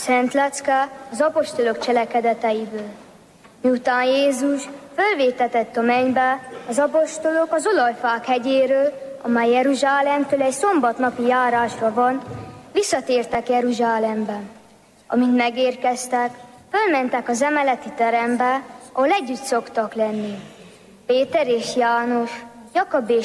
Szent lecke az apostolok cselekedeteiből. Miután Jézus fölvétetett a mennybe, az apostolok az Olajfák hegyéről, amely Jeruzsálemtől egy szombatnapi járásra van, visszatértek Jeruzsálembe. Amint megérkeztek, fölmentek az emeleti terembe, ahol együtt szoktak lenni. Péter és János, Jakab és